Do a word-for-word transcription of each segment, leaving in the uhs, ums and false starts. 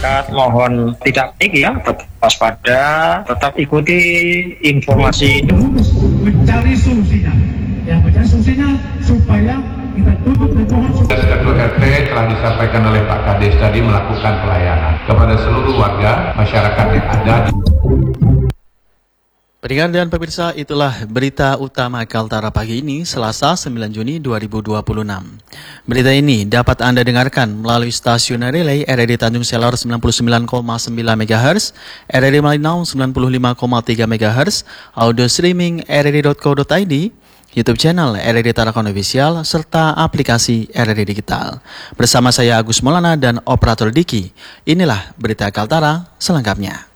masyarakat mohon tidak panik ya, tetap waspada, tetap ikuti informasi. Mencari solusinya, ya mencari solusinya supaya kita tutup dan mohon. Ketua R T telah disampaikan oleh Pak Kades tadi melakukan pelayanan kepada seluruh warga masyarakat yang ada di. Pendengar dan pemirsa, itulah berita utama Kaltara pagi ini, Selasa sembilan Juni dua ribu dua puluh enam. Berita ini dapat Anda dengarkan melalui stasiun relay R R D Tanjung Selor sembilan puluh sembilan koma sembilan megahertz, R R D Malinau sembilan puluh lima koma tiga megahertz, audio streaming r r d dot co dot i d, YouTube channel R R D Tarakan Official, serta aplikasi R R D Digital. Bersama saya Agus Maulana dan Operator Diki, inilah berita Kaltara selengkapnya.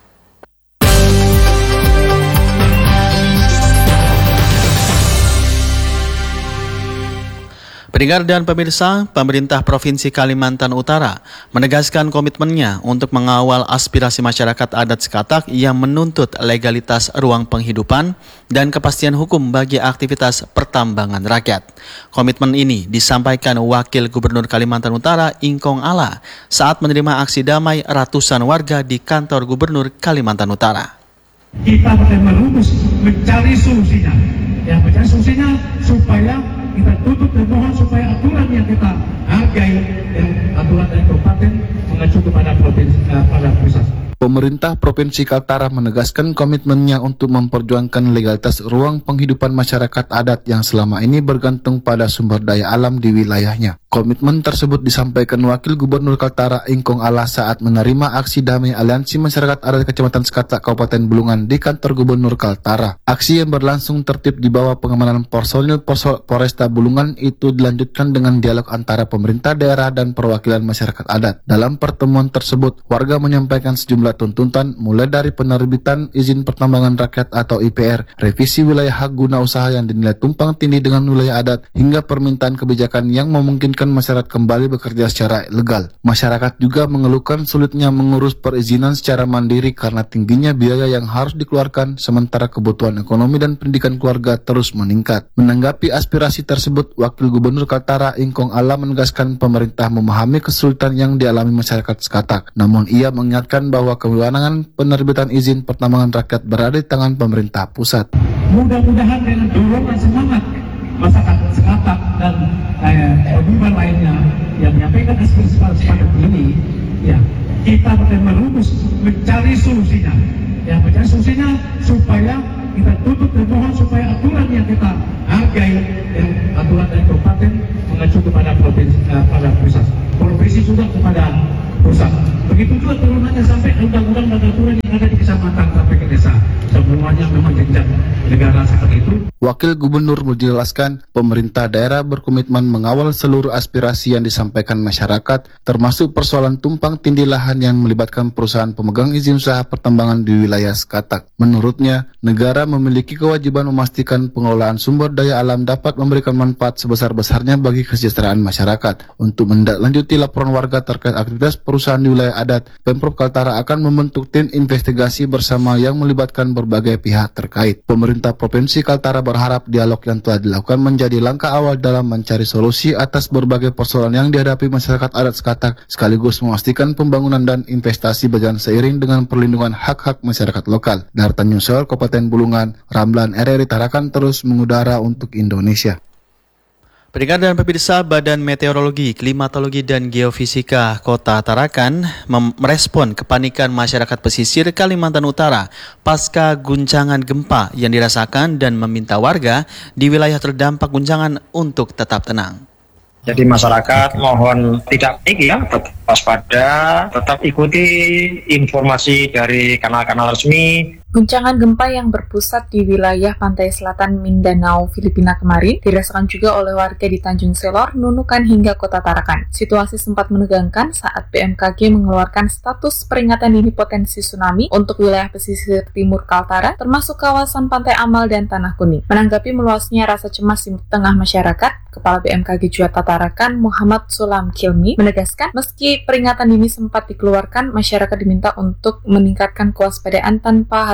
Pendengar dan pemirsa, pemerintah Provinsi Kalimantan Utara menegaskan komitmennya untuk mengawal aspirasi masyarakat adat Sekatak yang menuntut legalitas ruang penghidupan dan kepastian hukum bagi aktivitas pertambangan rakyat. Komitmen ini disampaikan Wakil Gubernur Kalimantan Utara Ingkong Ala saat menerima aksi damai ratusan warga di kantor Gubernur Kalimantan Utara. Kita akan merumus mencari solusinya, ya mencari solusinya supaya kita tutup dan mohon supaya aturan yang kita hargai, yang aturan dari kabupaten mengacu kepada provinsi, uh, pada pusat. Pemerintah Provinsi Kaltara menegaskan komitmennya untuk memperjuangkan legalitas ruang penghidupan masyarakat adat yang selama ini bergantung pada sumber daya alam di wilayahnya. Komitmen tersebut disampaikan Wakil Gubernur Kaltara Ingkong Ala saat menerima aksi damai Aliansi Masyarakat Adat Kecamatan Sekatak Kabupaten Bulungan di kantor Gubernur Kaltara. Aksi yang berlangsung tertib di bawah pengamanan personil Polresta Bulungan itu dilanjutkan dengan dialog antara pemerintah daerah dan perwakilan masyarakat adat. Dalam pertemuan tersebut, warga menyampaikan sejumlah tuntutan mulai dari penerbitan izin pertambangan rakyat atau I P R, revisi wilayah hak guna usaha yang dinilai tumpang tindih dengan wilayah adat, hingga permintaan kebijakan yang memungkinkan masyarakat kembali bekerja secara legal. Masyarakat juga mengeluhkan sulitnya mengurus perizinan secara mandiri karena tingginya biaya yang harus dikeluarkan sementara kebutuhan ekonomi dan pendidikan keluarga terus meningkat. Menanggapi aspirasi tersebut, Wakil Gubernur Kaltara Ingkong Ala menegaskan pemerintah memahami kesulitan yang dialami masyarakat Sekatak. Namun ia mengingatkan bahwa kewenangan penerbitan izin pertambangan rakyat berada di tangan pemerintah pusat. Mudah-mudahan dengan dorongan semangat masyarakat Sekatak dan kehidupan eh, lainnya yang menyampaikan aspirasi pada ini, ya kita akan merumus mencari solusinya, ya mencari solusinya supaya kita tutup dan mohon supaya aturan yang kita hargai, yang aturan dari kabupaten mengacu kepada provinsi, uh, pada pusat, provinsi juga kepada pusat. Begitu juga turunannya sampai undang-undang dan aturan yang ada di kecamatan sampai ke desa. Semuanya memang jenjang negara seperti itu. Wakil Gubernur menjelaskan pemerintah daerah berkomitmen mengawal seluruh aspirasi yang disampaikan masyarakat, termasuk persoalan tumpang tindih lahan yang melibatkan perusahaan pemegang izin usaha pertambangan di wilayah Sekatak. Menurutnya, negara memiliki kewajiban memastikan pengelolaan sumber daya alam dapat memberikan manfaat sebesar-besarnya bagi kesejahteraan masyarakat. Untuk menindaklanjuti laporan warga terkait aktivitas perusahaan di wilayah adat, Pemprov Kaltara akan membentuk tim investigasi bersama yang melibatkan berbagai pihak terkait. Pemerintah Provinsi Kaltara berharap dialog yang telah dilakukan menjadi langkah awal dalam mencari solusi atas berbagai persoalan yang dihadapi masyarakat adat Sekatak, sekaligus memastikan pembangunan dan investasi berjalan seiring dengan perlindungan hak-hak masyarakat lokal. Dari Tanjung Selor, Kabupaten Bulungan, Ramlan R R D Tarakan terus mengudara untuk Indonesia. Pendengar dan pemirsa, Badan Meteorologi, Klimatologi dan Geofisika Kota Tarakan merespon kepanikan masyarakat pesisir Kalimantan Utara pasca guncangan gempa yang dirasakan dan meminta warga di wilayah terdampak guncangan untuk tetap tenang. Jadi masyarakat mohon tidak panik ya, tetap waspada, tetap ikuti informasi dari kanal-kanal resmi. Guncangan gempa yang berpusat di wilayah pantai selatan Mindanao, Filipina kemarin dirasakan juga oleh warga di Tanjung Selor, Nunukan hingga Kota Tarakan. Situasi sempat menegangkan saat B M K G mengeluarkan status peringatan dini potensi tsunami untuk wilayah pesisir timur Kaltara, termasuk kawasan Pantai Amal dan Tanah Kuning. Menanggapi meluasnya rasa cemas di tengah masyarakat, Kepala B M K G Juwata Tarakan Muhammad Sulam Kilmi menegaskan meski peringatan dini sempat dikeluarkan, masyarakat diminta untuk meningkatkan kewaspadaan tanpa harus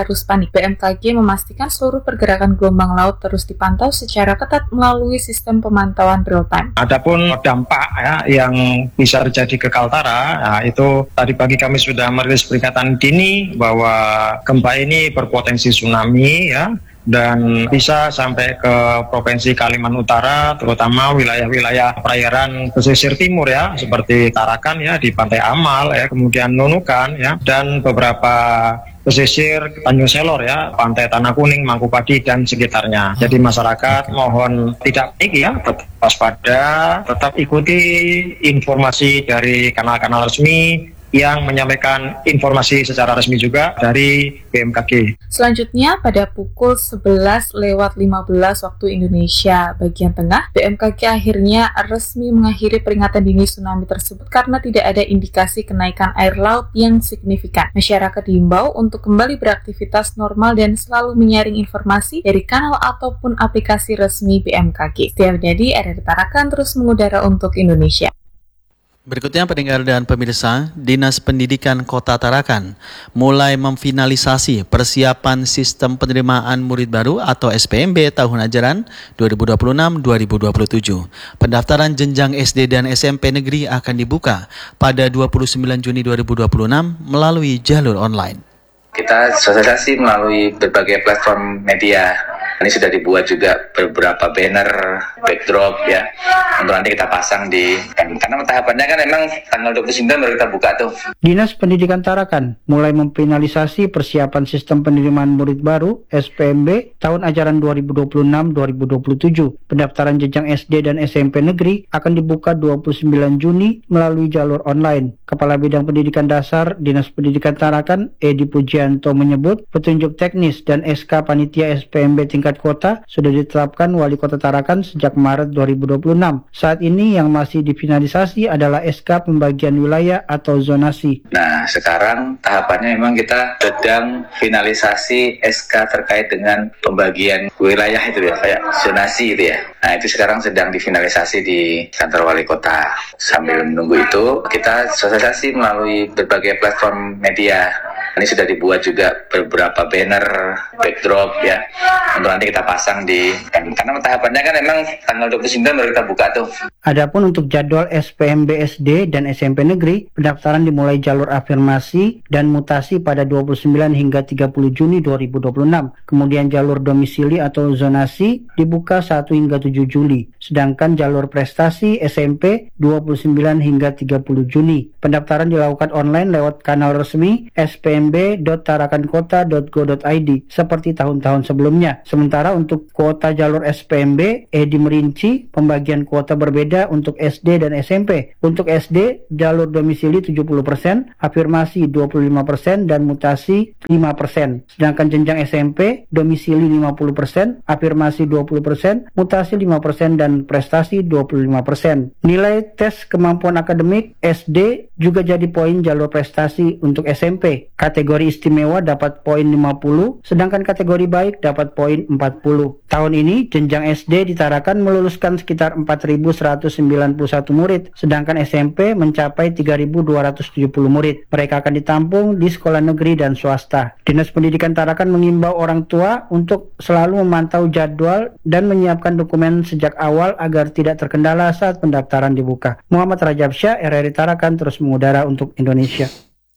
harus panik. B M K G memastikan seluruh pergerakan gelombang laut terus dipantau secara ketat melalui sistem pemantauan real time. Adapun dampak ya, yang bisa terjadi ke Kaltara, nah, itu tadi pagi kami sudah merilis peringatan dini bahwa gempa ini berpotensi tsunami ya, dan bisa sampai ke Provinsi Kalimantan Utara, terutama wilayah-wilayah perairan pesisir timur ya, seperti Tarakan ya di Pantai Amal ya, kemudian Nunukan ya, dan beberapa pesisir Tanjung Selor ya, Pantai Tanah Kuning, Mangkupadi dan sekitarnya. Jadi masyarakat mohon tidak panik ya, tetap waspada, tetap ikuti informasi dari kanal-kanal resmi yang menyampaikan informasi secara resmi juga dari B M K G. Selanjutnya pada pukul sebelas lewat lima belas waktu Indonesia bagian tengah, B M K G akhirnya resmi mengakhiri peringatan dini tsunami tersebut karena tidak ada indikasi kenaikan air laut yang signifikan. Masyarakat diimbau untuk kembali beraktivitas normal dan selalu menyaring informasi dari kanal ataupun aplikasi resmi B M K G. Setia Widyadi, R R I Tarakan terus mengudara untuk Indonesia. Berikutnya pendengar dan pemirsa, Dinas Pendidikan Kota Tarakan mulai memfinalisasi persiapan sistem penerimaan murid baru atau S P M B tahun ajaran dua ribu dua puluh enam dua ribu dua puluh tujuh. Pendaftaran jenjang S D dan S M P negeri akan dibuka pada dua puluh sembilan Juni dua ribu dua puluh enam melalui jalur online. Kita sosialisasi melalui berbagai platform media. Ini sudah dibuat juga beberapa banner, backdrop ya, untuk nanti kita pasang di, kan, karena tahapannya kan memang tanggal dua puluh sembilan baru kita buka tuh. Dinas Pendidikan Tarakan mulai memfinalisasi persiapan sistem penerimaan murid baru S P M B tahun ajaran dua ribu dua puluh enam dua ribu dua puluh tujuh. Pendaftaran jenjang S D dan S M P negeri akan dibuka dua puluh sembilan Juni melalui jalur online. Kepala Bidang Pendidikan Dasar Dinas Pendidikan Tarakan, Edi Pujianto menyebut petunjuk teknis dan S K Panitia S P M B tingkat kota sudah ditetapkan Wali Kota Tarakan sejak Maret dua ribu dua puluh enam. Saat ini yang masih difinalisasi adalah S K pembagian wilayah atau zonasi. Nah, sekarang tahapannya memang kita sedang finalisasi S K terkait dengan pembagian wilayah itu ya, kayak zonasi itu ya. Nah, itu sekarang sedang difinalisasi di kantor Wali Kota. Sambil menunggu itu, kita sosialisasi melalui berbagai platform media. Ini sudah dibuat juga beberapa banner, backdrop ya, untuk nanti kita pasang di, kan, karena tahapannya kan memang tanggal dua puluh sembilan baru kita buka tuh. Adapun untuk jadwal S P M B S D dan S M P negeri, pendaftaran dimulai jalur afirmasi dan mutasi pada dua puluh sembilan hingga tiga puluh Juni dua ribu dua puluh enam. Kemudian jalur domisili atau zonasi dibuka satu hingga tujuh Juli. Sedangkan jalur prestasi S M P dua puluh sembilan hingga tiga puluh Juni. Pendaftaran dilakukan online lewat kanal resmi s p m b dot tarakan kota dot go dot i d seperti tahun-tahun sebelumnya. Sementara untuk kuota jalur S P M B, Edi merinci pembagian kuota berbeda untuk S D dan S M P. Untuk S D, jalur domisili tujuh puluh persen, afirmasi dua puluh lima persen, dan mutasi lima persen. Sedangkan jenjang S M P, domisili lima puluh persen, afirmasi dua puluh persen, mutasi lima persen, dan prestasi dua puluh lima persen. Nilai tes kemampuan akademik S D juga jadi poin jalur prestasi untuk S M P. Kategori istimewa dapat poin lima puluh, sedangkan kategori baik dapat poin empat puluh. Tahun ini, jenjang S D di Tarakan meluluskan sekitar empat ribu seratus sembilan puluh satu murid, sedangkan S M P mencapai tiga ribu dua ratus tujuh puluh murid. Mereka akan ditampung di sekolah negeri dan swasta. Dinas Pendidikan Tarakan mengimbau orang tua untuk selalu memantau jadwal dan menyiapkan dokumen sejak awal agar tidak terkendala saat pendaftaran dibuka. Muhammad Rajab Syah, R R I Tarakan terus mengudara untuk Indonesia.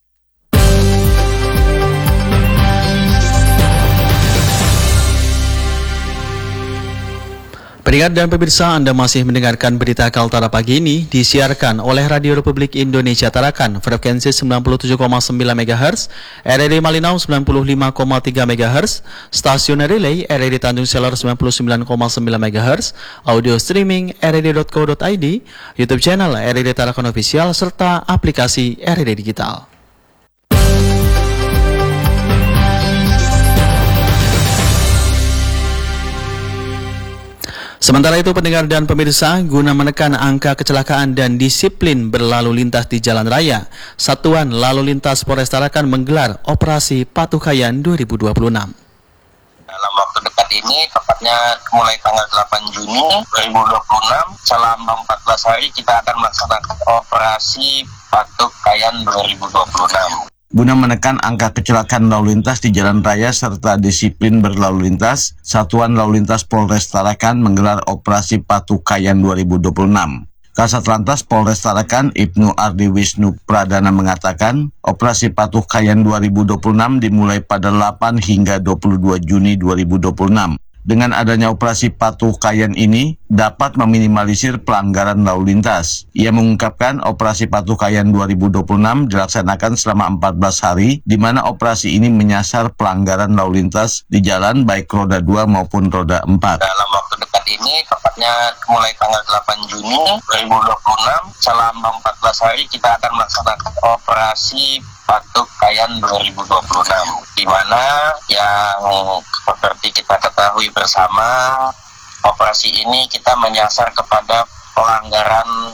Pendengar dan pemirsa, Anda masih mendengarkan berita Kaltara pagi ini disiarkan oleh Radio Republik Indonesia Tarakan, frekuensi sembilan puluh tujuh koma sembilan megahertz, R R I Malinau sembilan puluh lima koma tiga megahertz, stasiun relay R R I Tanjung Selor sembilan puluh sembilan koma sembilan megahertz, audio streaming r r i dot co dot i d, YouTube channel R R I Tarakan Official, serta aplikasi R R I Digital. Sementara itu, pendengar dan pemirsa, guna menekan angka kecelakaan dan disiplin berlalu lintas di jalan raya, Satuan Lalu Lintas Polres Tarakan menggelar Operasi Patukayan dua ribu dua puluh enam. Dalam waktu dekat ini, tepatnya mulai tanggal delapan Juni dua ribu dua puluh enam, selama empat belas hari kita akan melaksanakan Operasi Patukayan dua ribu dua puluh enam. Guna menekan angka kecelakaan lalu lintas di jalan raya serta disiplin berlalu lintas, Satuan Lalu Lintas Polres Tarakan menggelar Operasi Patuh Kayan dua ribu dua puluh enam. Kasat Lantas Polres Tarakan Ibnu Ardi Wisnu Pradana mengatakan, Operasi Patuh Kayan dua ribu dua puluh enam dimulai pada delapan hingga dua puluh dua Juni dua ribu dua puluh enam. Dengan adanya operasi patuh kayan ini dapat meminimalisir pelanggaran lalu lintas. Ia mengungkapkan operasi patuh kayan dua ribu dua puluh enam dilaksanakan selama empat belas hari, di mana operasi ini menyasar pelanggaran lalu lintas di jalan baik roda dua maupun roda empat. Dalam waktu dekat ini, tepatnya mulai tanggal delapan Juni dua ribu dua puluh enam, selama empat belas hari kita akan melaksanakan operasi Patuh Kayan dua ribu dua puluh enam, di mana yang seperti kita ketahui bersama, operasi ini kita menyasar kepada pelanggaran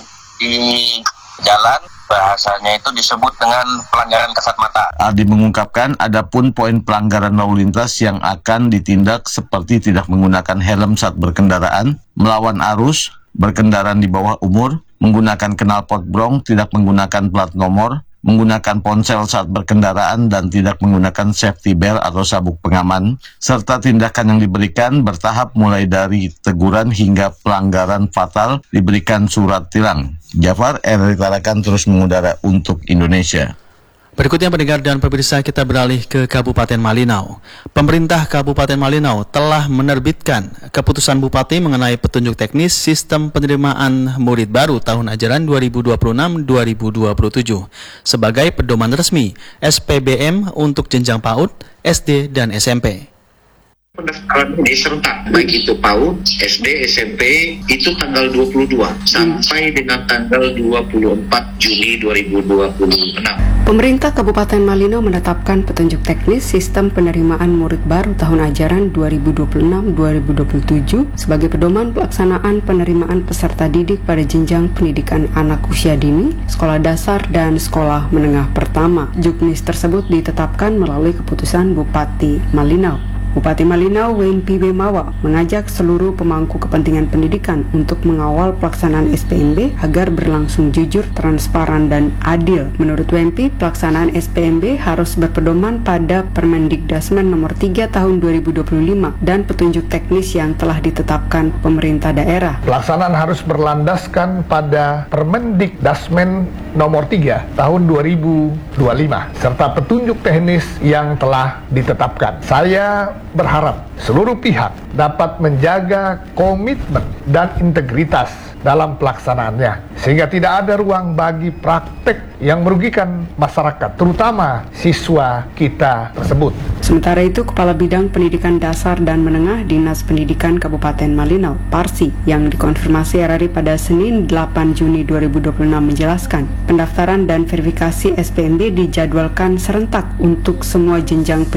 di jalan, bahasanya itu disebut dengan pelanggaran kasat mata. Ardi mengungkapkan adapun poin pelanggaran lalu lintas yang akan ditindak seperti tidak menggunakan helm saat berkendaraan, melawan arus, berkendaraan di bawah umur, menggunakan knalpot brong, tidak menggunakan plat nomor, menggunakan ponsel saat berkendaraan dan tidak menggunakan safety belt atau sabuk pengaman, serta tindakan yang diberikan bertahap mulai dari teguran hingga pelanggaran fatal diberikan surat tilang. Jafar, R R I Tarakan terus mengudara untuk Indonesia. Berikutnya pendengar dan pemirsa, kita beralih ke Kabupaten Malinau. Pemerintah Kabupaten Malinau telah menerbitkan keputusan Bupati mengenai petunjuk teknis sistem penerimaan murid baru tahun ajaran dua ribu dua puluh enam dua ribu dua puluh tujuh sebagai pedoman resmi S P B M untuk jenjang PAUD, S D, dan S M P. Pendaftaran ini serentak, baik itu PAUD, S D, S M P, itu tanggal dua puluh dua sampai dengan tanggal dua puluh empat Juni dua ribu dua puluh enam. Pemerintah Kabupaten Malinau menetapkan petunjuk teknis sistem penerimaan murid baru tahun ajaran dua ribu dua puluh enam dua ribu dua puluh tujuh sebagai pedoman pelaksanaan penerimaan peserta didik pada jenjang pendidikan anak usia dini, sekolah dasar, dan sekolah menengah pertama. Juknis tersebut ditetapkan melalui keputusan Bupati Malinau. Bupati Malinau Wayne P. Mawa mengajak seluruh pemangku kepentingan pendidikan untuk mengawal pelaksanaan S P M B agar berlangsung jujur, transparan, dan adil. Menurut Wayne P, pelaksanaan S P M B harus berpedoman pada Permendikdasmen nomor tiga tahun dua ribu dua puluh lima dan petunjuk teknis yang telah ditetapkan pemerintah daerah. Pelaksanaan harus berlandaskan pada Permendikdasmen nomor tiga tahun dua ribu dua puluh lima serta petunjuk teknis yang telah ditetapkan. Saya berharap seluruh pihak dapat menjaga komitmen dan integritas dalam pelaksanaannya, sehingga tidak ada ruang bagi praktek yang merugikan masyarakat, terutama siswa kita tersebut. Sementara itu, Kepala Bidang Pendidikan Dasar dan Menengah Dinas Pendidikan Kabupaten Malinau, Parsi, yang dikonfirmasi R R I pada Senin delapan Juni dua ribu dua puluh enam menjelaskan, pendaftaran dan verifikasi S P M B dijadwalkan serentak untuk semua jenjang